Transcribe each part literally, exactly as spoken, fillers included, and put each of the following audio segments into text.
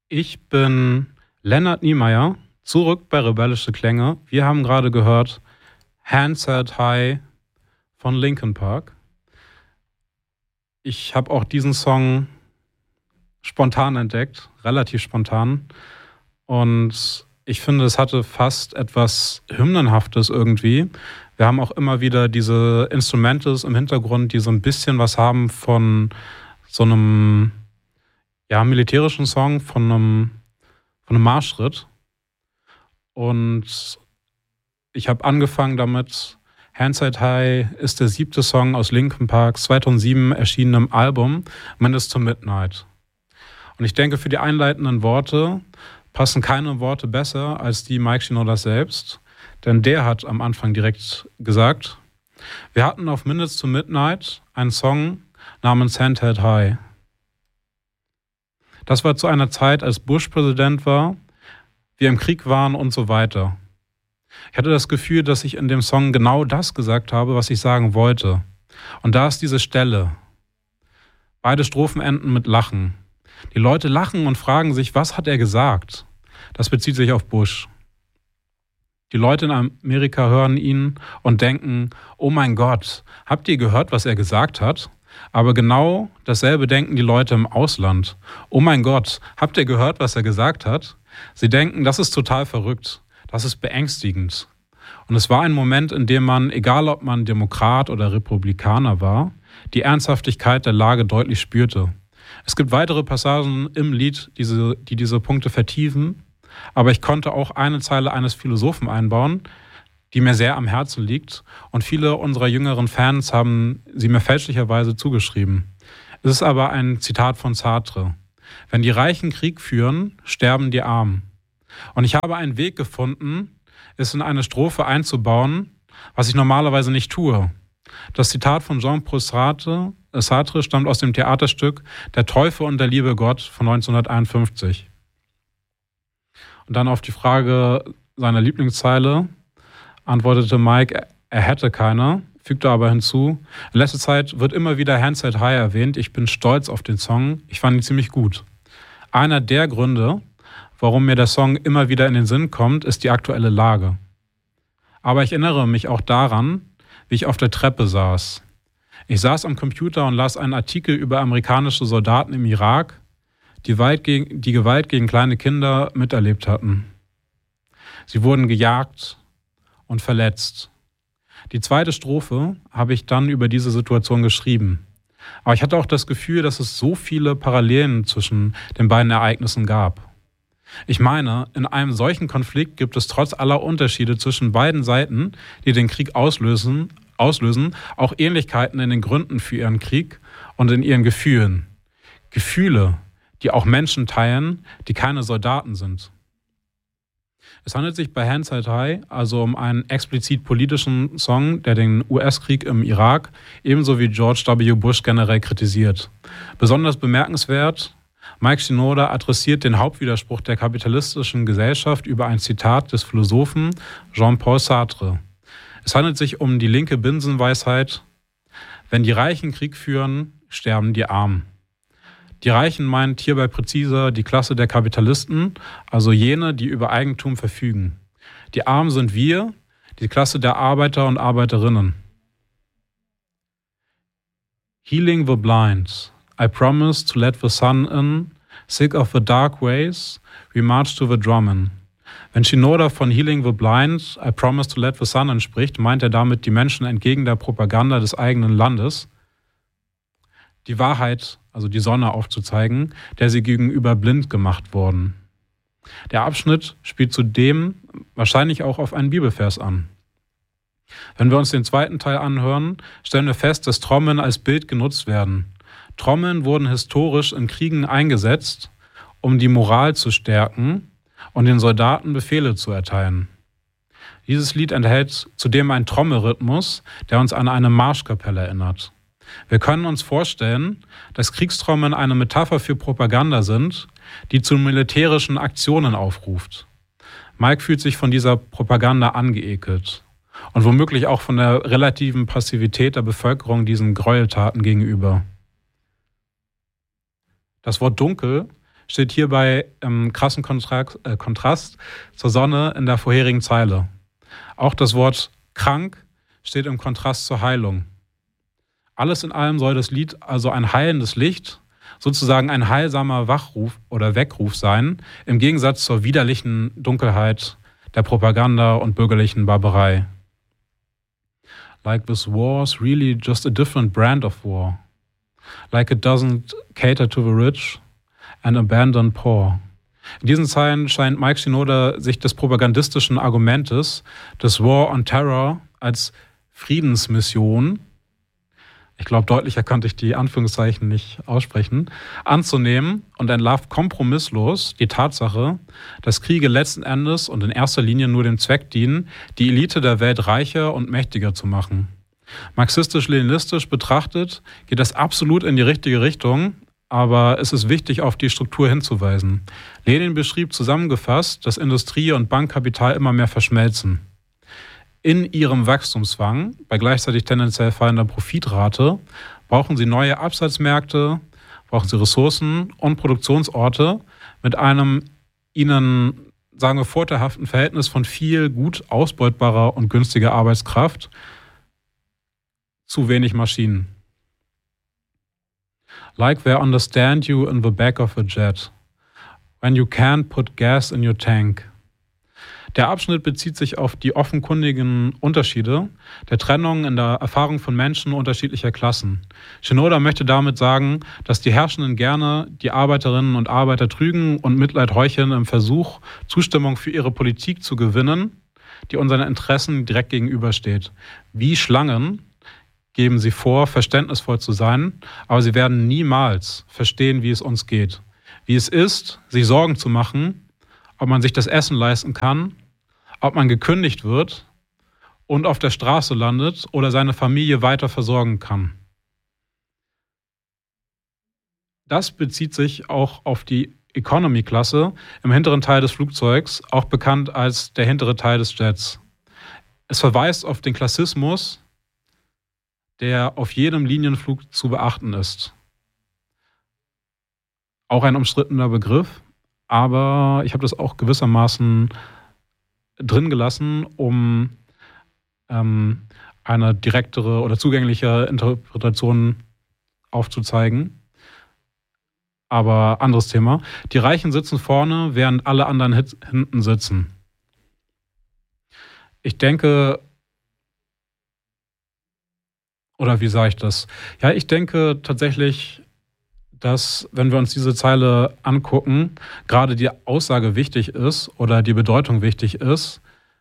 Ich bin Lennart Niemeyer, zurück bei Rebellische Klänge. Wir haben gerade gehört Hands Held High von Linkin Park. Ich habe auch diesen Song spontan entdeckt, relativ spontan. Und ich finde, es hatte fast etwas Hymnenhaftes irgendwie. Wir haben auch immer wieder diese Instrumentals im Hintergrund, die so ein bisschen was haben von so einem ja, militärischen Song, von einem, von einem Marschritt. Und ich habe angefangen damit, Hands Held High ist der siebte Song aus Linkin Parks zweitausendsieben erschienenem Album Minutes to Midnight. Und ich denke, für die einleitenden Worte passen keine Worte besser als die Mike Shinoda selbst. Denn der hat am Anfang direkt gesagt, wir hatten auf Minutes to Midnight einen Song namens Hands Held High. Das war zu einer Zeit, als Bush Präsident war, wir im Krieg waren und so weiter. Ich hatte das Gefühl, dass ich in dem Song genau das gesagt habe, was ich sagen wollte. Und da ist diese Stelle. Beide Strophen enden mit Lachen. Die Leute lachen und fragen sich, was hat er gesagt? Das bezieht sich auf Bush. Die Leute in Amerika hören ihn und denken, oh mein Gott, habt ihr gehört, was er gesagt hat? Aber genau dasselbe denken die Leute im Ausland. Oh mein Gott, habt ihr gehört, was er gesagt hat? Sie denken, das ist total verrückt. Das ist beängstigend. Und es war ein Moment, in dem man, egal ob man Demokrat oder Republikaner war, die Ernsthaftigkeit der Lage deutlich spürte. Es gibt weitere Passagen im Lied, diese, die diese Punkte vertiefen, aber ich konnte auch eine Zeile eines Philosophen einbauen, die mir sehr am Herzen liegt, und viele unserer jüngeren Fans haben sie mir fälschlicherweise zugeschrieben. Es ist aber ein Zitat von Sartre. Wenn die Reichen Krieg führen, sterben die Armen. Und ich habe einen Weg gefunden, es in eine Strophe einzubauen, was ich normalerweise nicht tue. Das Zitat von Jean-Paul Sartre, äh Sartre stammt aus dem Theaterstück Der Teufel und der liebe Gott von neunzehnhunderteinundfünfzig. Und dann auf die Frage seiner Lieblingszeile antwortete Mike, er hätte keine, fügte aber hinzu, in letzter Zeit wird immer wieder Hands Held High erwähnt, ich bin stolz auf den Song, ich fand ihn ziemlich gut. Einer der Gründe, warum mir der Song immer wieder in den Sinn kommt, ist die aktuelle Lage. Aber ich erinnere mich auch daran, wie ich auf der Treppe saß. Ich saß am Computer und las einen Artikel über amerikanische Soldaten im Irak, die Gewalt gegen, die Gewalt gegen kleine Kinder miterlebt hatten. Sie wurden gejagt und verletzt. Die zweite Strophe habe ich dann über diese Situation geschrieben. Aber ich hatte auch das Gefühl, dass es so viele Parallelen zwischen den beiden Ereignissen gab. Ich meine, in einem solchen Konflikt gibt es trotz aller Unterschiede zwischen beiden Seiten, die den Krieg auslösen, auslösen, auch Ähnlichkeiten in den Gründen für ihren Krieg und in ihren Gefühlen. Gefühle, die auch Menschen teilen, die keine Soldaten sind. Es handelt sich bei Hands Held High also um einen explizit politischen Song, der den U S-Krieg im Irak ebenso wie George W. Bush generell kritisiert. Besonders bemerkenswert, Mike Shinoda adressiert den Hauptwiderspruch der kapitalistischen Gesellschaft über ein Zitat des Philosophen Jean-Paul Sartre. Es handelt sich um die linke Binsenweisheit: Wenn die Reichen Krieg führen, sterben die Armen. Die Reichen meint hierbei präziser die Klasse der Kapitalisten, also jene, die über Eigentum verfügen. Die Armen sind wir, die Klasse der Arbeiter und Arbeiterinnen. Healing the blind. I promise to let the sun in. Sick of the dark ways, we march to the drumming. Wenn Shinoda von Healing the blind, I promise to let the sun in spricht, meint er damit die Menschen entgegen der Propaganda des eigenen Landes, die Wahrheit, also die Sonne aufzuzeigen, der sie gegenüber blind gemacht wurden. Der Abschnitt spielt zudem wahrscheinlich auch auf einen Bibelvers an. Wenn wir uns den zweiten Teil anhören, stellen wir fest, dass Trommeln als Bild genutzt werden. Trommeln wurden historisch in Kriegen eingesetzt, um die Moral zu stärken und den Soldaten Befehle zu erteilen. Dieses Lied enthält zudem einen Trommelrhythmus, der uns an eine Marschkapelle erinnert. Wir können uns vorstellen, dass Kriegstrommeln eine Metapher für Propaganda sind, die zu militärischen Aktionen aufruft. Mike fühlt sich von dieser Propaganda angeekelt und womöglich auch von der relativen Passivität der Bevölkerung diesen Gräueltaten gegenüber. Das Wort dunkel steht hierbei im krassen Kontrast, äh, Kontrast zur Sonne in der vorherigen Zeile. Auch das Wort krank steht im Kontrast zur Heilung. Alles in allem soll das Lied also ein heilendes Licht, sozusagen ein heilsamer Wachruf oder Weckruf sein, im Gegensatz zur widerlichen Dunkelheit der Propaganda und bürgerlichen Barbarei. Like this war's really just a different brand of war. Like it doesn't cater to the rich and abandon poor. In diesen Zeilen scheint Mike Shinoda sich des propagandistischen Argumentes des War on Terror als Friedensmission, ich glaube, deutlicher konnte ich die Anführungszeichen nicht aussprechen, anzunehmen und entlarvt kompromisslos die Tatsache, dass Kriege letzten Endes und in erster Linie nur dem Zweck dienen, die Elite der Welt reicher und mächtiger zu machen. Marxistisch-leninistisch betrachtet geht das absolut in die richtige Richtung, aber es ist wichtig, auf die Struktur hinzuweisen. Lenin beschrieb zusammengefasst, dass Industrie und Bankkapital immer mehr verschmelzen. In ihrem Wachstumszwang, bei gleichzeitig tendenziell fallender Profitrate, brauchen sie neue Absatzmärkte, brauchen sie Ressourcen und Produktionsorte mit einem ihnen, sagen wir, vorteilhaften Verhältnis von viel gut ausbeutbarer und günstiger Arbeitskraft zu wenig Maschinen. Like they understand you in the back of a jet, when you can't put gas in your tank. Der Abschnitt bezieht sich auf die offenkundigen Unterschiede der Trennung in der Erfahrung von Menschen unterschiedlicher Klassen. Shinoda möchte damit sagen, dass die Herrschenden gerne die Arbeiterinnen und Arbeiter trügen und Mitleid heucheln im Versuch, Zustimmung für ihre Politik zu gewinnen, die unseren Interessen direkt gegenübersteht. Wie Schlangen geben sie vor, verständnisvoll zu sein, aber sie werden niemals verstehen, wie es uns geht. Wie es ist, sich Sorgen zu machen, ob man sich das Essen leisten kann, ob man gekündigt wird und auf der Straße landet oder seine Familie weiter versorgen kann. Das bezieht sich auch auf die Economy-Klasse im hinteren Teil des Flugzeugs, auch bekannt als der hintere Teil des Jets. Es verweist auf den Klassismus, der auf jedem Linienflug zu beachten ist. Auch ein umstrittener Begriff, aber ich habe das auch gewissermaßen drin gelassen, um ähm, eine direktere oder zugänglichere Interpretation aufzuzeigen. Aber anderes Thema. Die Reichen sitzen vorne, während alle anderen hit- hinten sitzen. Ich denke, oder wie sage ich das? Ja, ich denke tatsächlich, dass, wenn wir uns diese Zeile angucken, gerade die Aussage wichtig ist oder die Bedeutung wichtig ist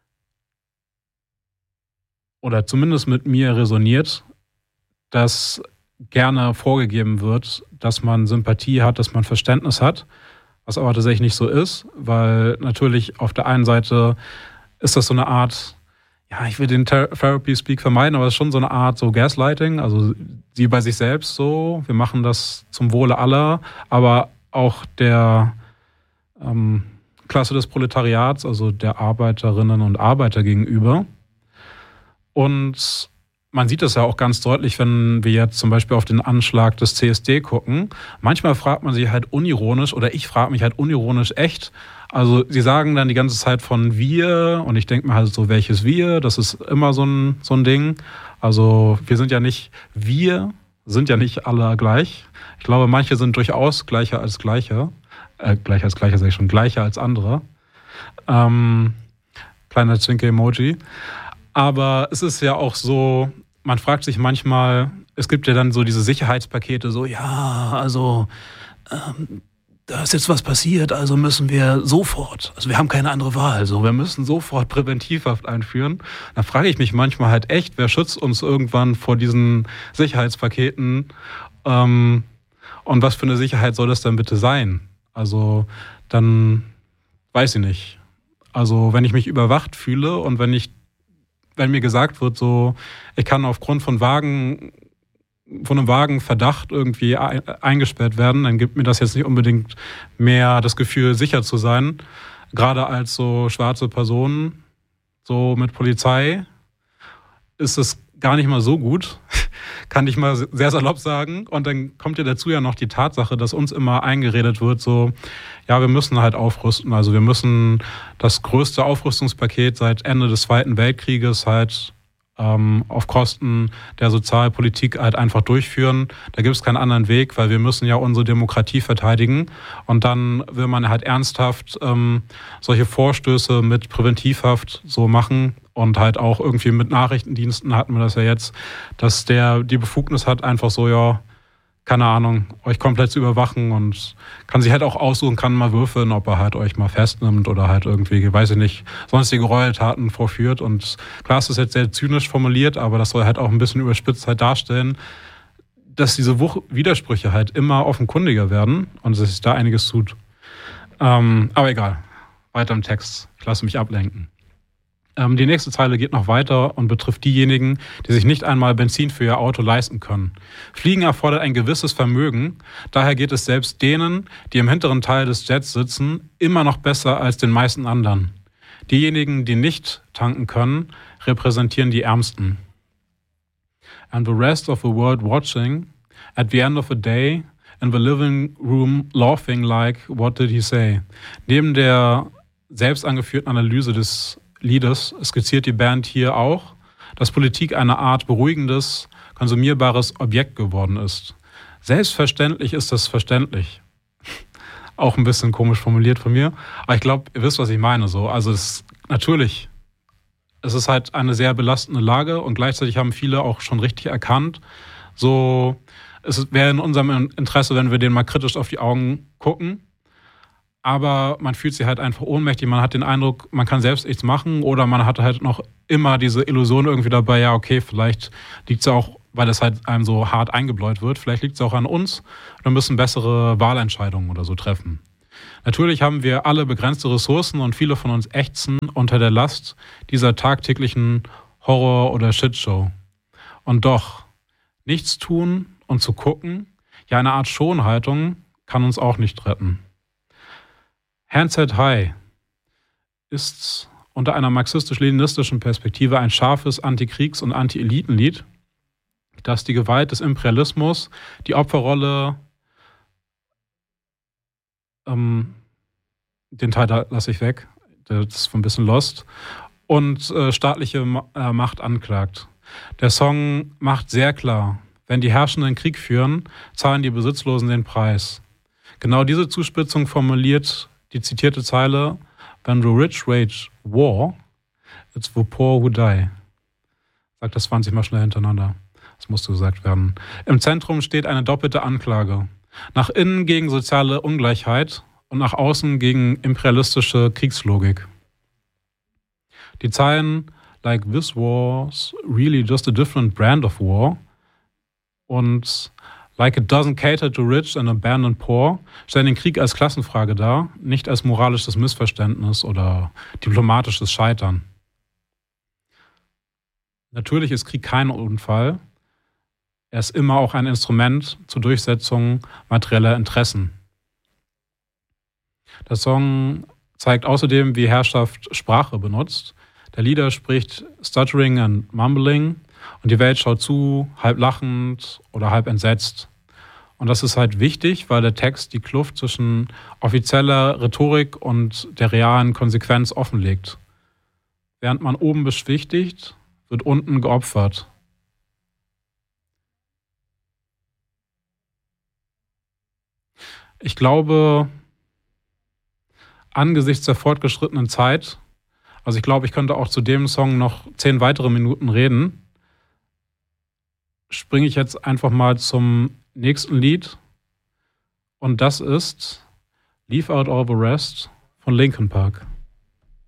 oder zumindest mit mir resoniert, dass gerne vorgegeben wird, dass man Sympathie hat, dass man Verständnis hat, was aber tatsächlich nicht so ist, weil natürlich auf der einen Seite ist das so eine Art, ja, ich will den Ther- Therapy-Speak vermeiden, aber es ist schon so eine Art so Gaslighting, also sie bei sich selbst so, wir machen das zum Wohle aller, aber auch der ähm, Klasse des Proletariats, also der Arbeiterinnen und Arbeiter gegenüber. Und man sieht das ja auch ganz deutlich, wenn wir jetzt zum Beispiel auf den Anschlag des C S D gucken. Manchmal fragt man sich halt unironisch, oder ich frage mich halt unironisch echt, also sie sagen dann die ganze Zeit von wir und ich denke mir halt so, welches wir, das ist immer so ein, so ein Ding. Also wir sind ja nicht, wir sind ja nicht alle gleich. Ich glaube, manche sind durchaus gleicher als gleiche. Äh, gleicher als gleicher, sage ich schon, gleicher als andere. Ähm, kleiner Zwinker-Emoji. Aber es ist ja auch so, man fragt sich manchmal, es gibt ja dann so diese Sicherheitspakete, so ja, also ähm, da ist jetzt was passiert, also müssen wir sofort, also wir haben keine andere Wahl, so wir müssen sofort Präventivhaft einführen. Da frage ich mich manchmal halt echt, wer schützt uns irgendwann vor diesen Sicherheitspaketen ähm, und was für eine Sicherheit soll das denn bitte sein? Also dann weiß ich nicht. Also wenn ich mich überwacht fühle und wenn ich, wenn mir gesagt wird, so ich kann aufgrund von vagen von einem vagen Verdacht irgendwie eingesperrt werden, dann gibt mir das jetzt nicht unbedingt mehr das Gefühl, sicher zu sein. Gerade als so schwarze Person, so mit Polizei, ist es gar nicht mal so gut, kann ich mal sehr salopp sagen. Und dann kommt ja dazu ja noch die Tatsache, dass uns immer eingeredet wird, so, ja, wir müssen halt aufrüsten. Also wir müssen das größte Aufrüstungspaket seit Ende des Zweiten Weltkrieges halt ähm, auf Kosten der Sozialpolitik halt einfach durchführen. Da gibt es keinen anderen Weg, weil wir müssen ja unsere Demokratie verteidigen. Und dann will man halt ernsthaft ähm, solche Vorstöße mit Präventivhaft so machen. Und halt auch irgendwie mit Nachrichtendiensten hatten wir das ja jetzt, dass der die Befugnis hat, einfach so, ja, keine Ahnung, euch komplett zu überwachen und kann sich halt auch aussuchen, kann mal würfeln, ob er halt euch mal festnimmt oder halt irgendwie, weiß ich nicht, sonstige Gräueltaten vorführt. Und klar, es ist jetzt sehr zynisch formuliert, aber das soll halt auch ein bisschen überspitzt halt darstellen, dass diese Wuch- Widersprüche halt immer offenkundiger werden und dass sich da einiges tut. Ähm, aber egal, weiter im Text. Ich lasse mich ablenken. Ähm, die nächste Zeile geht noch weiter und betrifft diejenigen, die sich nicht einmal Benzin für ihr Auto leisten können. Fliegen erfordert ein gewisses Vermögen. Daher geht es selbst denen, die im hinteren Teil des Jets sitzen, immer noch besser als den meisten anderen. Diejenigen, die nicht tanken können, repräsentieren die Ärmsten. And the rest of the world watching, at the end of the day, in the living room laughing like, what did he say? Neben der selbst angeführten Analyse des Liedes skizziert die Band hier auch, dass Politik eine Art beruhigendes, konsumierbares Objekt geworden ist. Selbstverständlich ist das verständlich. Auch ein bisschen komisch formuliert von mir, aber ich glaube, ihr wisst, was ich meine. So. Also es natürlich, es ist halt eine sehr belastende Lage und gleichzeitig haben viele auch schon richtig erkannt, so, es wäre in unserem Interesse, wenn wir denen mal kritisch auf die Augen gucken. Aber man fühlt sich halt einfach ohnmächtig, man hat den Eindruck, man kann selbst nichts machen oder man hat halt noch immer diese Illusion irgendwie dabei, ja okay, vielleicht liegt es auch, weil das halt einem so hart eingebläut wird, vielleicht liegt es auch an uns, wir müssen bessere Wahlentscheidungen oder so treffen. Natürlich haben wir alle begrenzte Ressourcen und viele von uns ächzen unter der Last dieser tagtäglichen Horror- oder Shitshow. Und doch, nichts tun und zu gucken, ja eine Art Schonhaltung kann uns auch nicht retten. Hands Held High ist unter einer marxistisch-leninistischen Perspektive ein scharfes Antikriegs- und Anti-Elitenlied, das die Gewalt des Imperialismus, die Opferrolle, ähm, den Teil da lasse ich weg, das ist ein bisschen lost, und äh, staatliche Ma- äh, Macht anklagt. Der Song macht sehr klar, wenn die Herrschenden Krieg führen, zahlen die Besitzlosen den Preis. Genau diese Zuspitzung formuliert die zitierte Zeile, when the rich wage war, it's the poor who die. Sagt das zwanzig Mal schnell hintereinander. Das musste gesagt werden. Im Zentrum steht eine doppelte Anklage. Nach innen gegen soziale Ungleichheit und nach außen gegen imperialistische Kriegslogik. Die Zeilen like this was really just a different brand of war und like it doesn't cater to rich and abandon poor, stellen den Krieg als Klassenfrage dar, nicht als moralisches Missverständnis oder diplomatisches Scheitern. Natürlich ist Krieg kein Unfall. Er ist immer auch ein Instrument zur Durchsetzung materieller Interessen. Der Song zeigt außerdem, wie Herrschaft Sprache benutzt. Der Lieder spricht Stuttering and Mumbling und die Welt schaut zu, halb lachend oder halb entsetzt. Und das ist halt wichtig, weil der Text die Kluft zwischen offizieller Rhetorik und der realen Konsequenz offenlegt. Während man oben beschwichtigt, wird unten geopfert. Ich glaube, angesichts der fortgeschrittenen Zeit, also ich glaube, ich könnte auch zu dem Song noch zehn weitere Minuten reden, springe ich jetzt einfach mal zum nächsten Lied. Und das ist Leave Out All the Rest von Linkin Park.